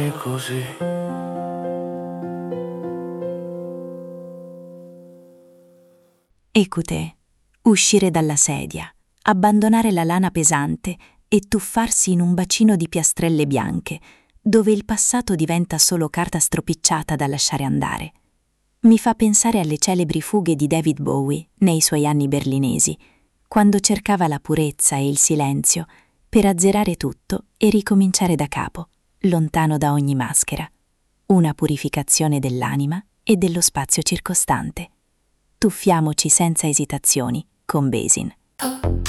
lasciarmi così. Écoutez, uscire dalla sedia, abbandonare la lana pesante e tuffarsi in un bacino di piastrelle bianche, dove il passato diventa solo carta stropicciata da lasciare andare. Mi fa pensare alle celebri fughe di David Bowie nei suoi anni berlinesi, quando cercava la purezza e il silenzio per azzerare tutto e ricominciare da capo, lontano da ogni maschera. Una purificazione dell'anima e dello spazio circostante. Tuffiamoci senza esitazioni con Basin.